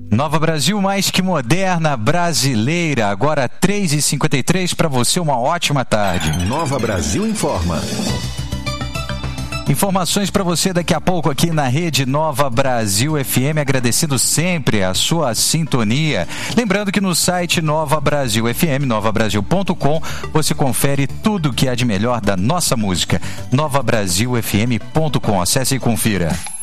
Nova Brasil, mais que moderna, brasileira. Agora 3h53, para você uma ótima tarde. Nova Brasil informa. Informações para você daqui a pouco aqui na Rede Nova Brasil FM, agradecendo sempre a sua sintonia. Lembrando que no site Nova Brasil FM, novabrasil.com, você confere tudo que há de melhor da nossa música. novabrasilfm.com. Acesse e confira.